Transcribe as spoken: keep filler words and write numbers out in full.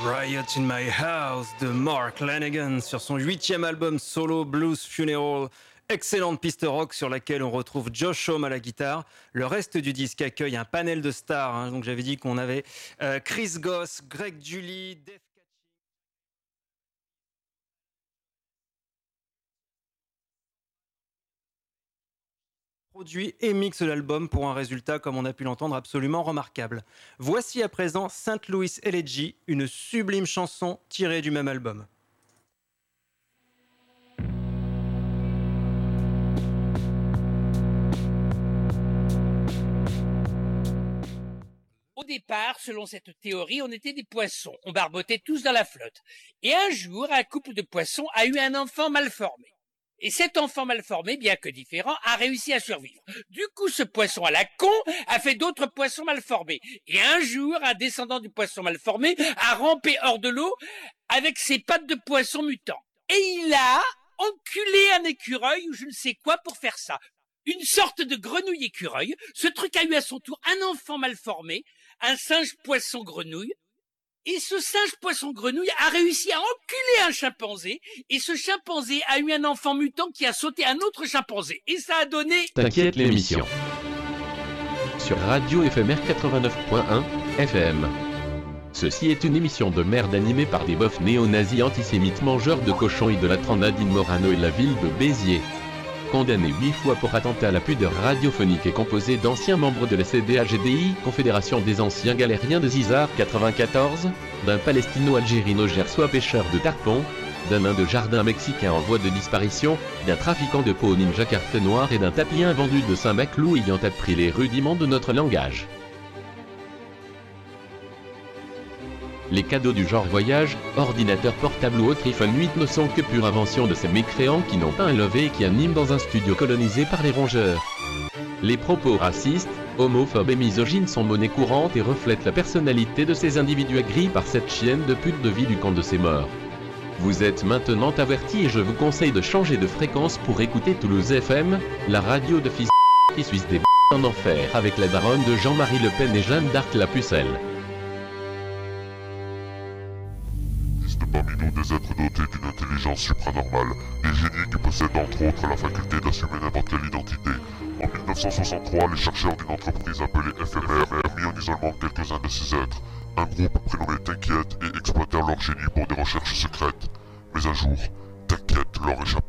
Riot in My House de Mark Lanegan sur son huitième album solo Blues Funeral. Excellente piste rock sur laquelle on retrouve Josh Homme à la guitare. Le reste du disque accueille un panel de stars. Hein. Donc j'avais dit qu'on avait euh, Chris Goss, Greg Dulli, Dave produit et mixe l'album pour un résultat, comme on a pu l'entendre, absolument remarquable. Voici à présent Saint Louis Elegy, une sublime chanson tirée du même album. Au départ, selon cette théorie, on était des poissons. On barbotait tous dans la flotte. Et un jour, un couple de poissons a eu un enfant mal formé. Et cet enfant mal formé, bien que différent, a réussi à survivre. Du coup, ce poisson à la con a fait d'autres poissons mal formés. Et un jour, un descendant du poisson mal formé a rampé hors de l'eau avec ses pattes de poisson mutant. Et il a enculé un écureuil ou je ne sais quoi pour faire ça. Une sorte de grenouille écureuil. Ce truc a eu à son tour un enfant mal formé, un singe poisson grenouille. Et ce singe poisson grenouille a réussi à enculer un chimpanzé. Et ce chimpanzé a eu un enfant mutant qui a sauté un autre chimpanzé. Et ça a donné... T'inquiète l'émission. Sur Radio Éphémère quatre-vingt-neuf point un F M. Ceci est une émission de merde animée par des bofs néo-nazis antisémites mangeurs de cochons idolâtrant Nadine Morano et la ville de Béziers. Condamné huit fois pour attentat à la pudeur radiophonique et composé d'anciens membres de la C D A G D I, Confédération des anciens galériens de Zizar quatre-vingt-quatorze, d'un palestino-algérino gersois pêcheur de tarpon, d'un nain de jardin mexicain en voie de disparition, d'un trafiquant de peau ninja carte noire et d'un tapien vendu de Saint-Maclou ayant appris les rudiments de notre langage. Les cadeaux du genre voyage, ordinateur portable ou autre iPhone huit ne sont que pure invention de ces mécréants qui n'ont pas un levé et qui animent dans un studio colonisé par les rongeurs. Les propos racistes, homophobes et misogynes sont monnaie courante et reflètent la personnalité de ces individus aigris par cette chienne de pute de vie du camp de ces morts. Vous êtes maintenant avertis et je vous conseille de changer de fréquence pour écouter Toulouse F M, la radio de fils qui suisse des en enfer avec la daronne de Jean-Marie Le Pen et Jeanne d'Arc la pucelle. Parmi nous des êtres dotés d'une intelligence supranormale, des génies qui possèdent entre autres la faculté d'assumer n'importe quelle identité. En mille neuf cent soixante-trois, les chercheurs d'une entreprise appelée F M R ont mis en isolement quelques-uns de ces êtres. Un groupe prénommé T'inquiète et exploitèrent leur génie pour des recherches secrètes. Mais un jour, T'inquiète leur échappa.